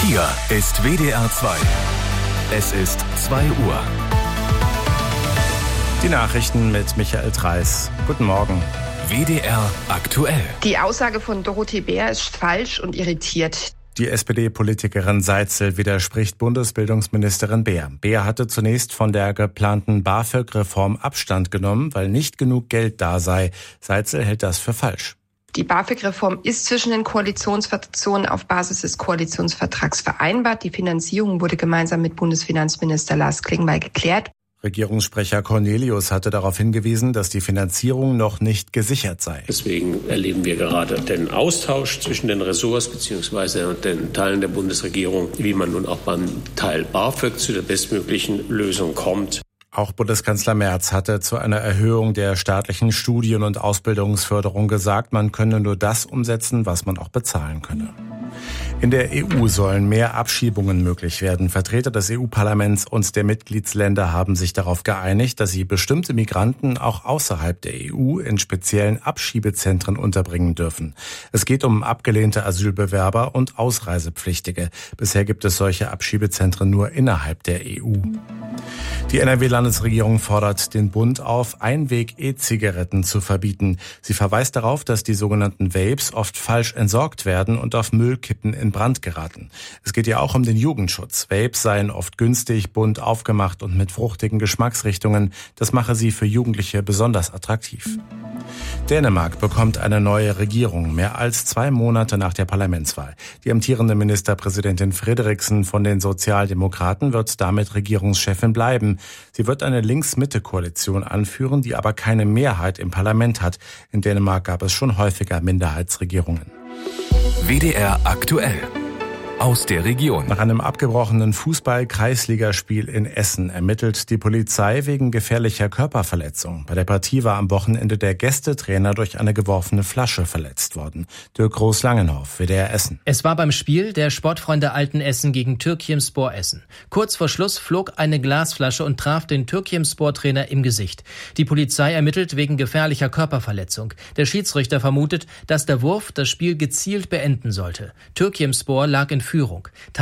Hier ist WDR 2. Es ist 2 Uhr. Die Nachrichten mit Michael Treis. Guten Morgen. WDR aktuell. Die Aussage von Dorothee Bär ist falsch und irritiert. Die SPD-Politikerin Seitzel widerspricht Bundesbildungsministerin Bär. Bär hatte zunächst von der geplanten BAföG-Reform Abstand genommen, weil nicht genug Geld da sei. Seitzel hält das für falsch. Die BAföG-Reform ist zwischen den Koalitionsfraktionen auf Basis des Koalitionsvertrags vereinbart. Die Finanzierung wurde gemeinsam mit Bundesfinanzminister Lars Klingbeil geklärt. Regierungssprecher Cornelius hatte darauf hingewiesen, dass die Finanzierung noch nicht gesichert sei. Deswegen erleben wir gerade den Austausch zwischen den Ressorts bzw. den Teilen der Bundesregierung, wie man nun auch beim Teil BAföG zu der bestmöglichen Lösung kommt. Auch Bundeskanzler Merz hatte zu einer Erhöhung der staatlichen Studien- und Ausbildungsförderung gesagt, man könne nur das umsetzen, was man auch bezahlen könne. In der EU sollen mehr Abschiebungen möglich werden. Vertreter des EU-Parlaments und der Mitgliedsländer haben sich darauf geeinigt, dass sie bestimmte Migranten auch außerhalb der EU in speziellen Abschiebezentren unterbringen dürfen. Es geht um abgelehnte Asylbewerber und Ausreisepflichtige. Bisher gibt es solche Abschiebezentren nur innerhalb der EU. Die NRW-Landesregierung fordert den Bund auf, Einweg-E-Zigaretten zu verbieten. Sie verweist darauf, dass die sogenannten Vapes oft falsch entsorgt werden und auf Müllkippen in Brand geraten. Es geht ja auch um den Jugendschutz. Vapes seien oft günstig, bunt aufgemacht und mit fruchtigen Geschmacksrichtungen. Das mache sie für Jugendliche besonders attraktiv. Dänemark bekommt eine neue Regierung, mehr als 2 Monate nach der Parlamentswahl. Die amtierende Ministerpräsidentin Frederiksen von den Sozialdemokraten wird damit Regierungschefin bleiben. Sie wird eine Links-Mitte-Koalition anführen, die aber keine Mehrheit im Parlament hat. In Dänemark gab es schon häufiger Minderheitsregierungen. WDR aktuell. Aus der Region. Nach einem abgebrochenen Fußball-Kreisligaspiel in Essen ermittelt die Polizei wegen gefährlicher Körperverletzung. Bei der Partie war am Wochenende der Gästetrainer durch eine geworfene Flasche verletzt worden. Dirk Groß-Langenhoff, WDR Essen. Es war beim Spiel der Sportfreunde Altenessen gegen Türkimspor Essen. Kurz vor Schluss flog eine Glasflasche und traf den Türkimspor-Trainer im Gesicht. Die Polizei ermittelt wegen gefährlicher Körperverletzung. Der Schiedsrichter vermutet, dass der Wurf das Spiel gezielt beenden sollte. Türkimspor lag in Führung.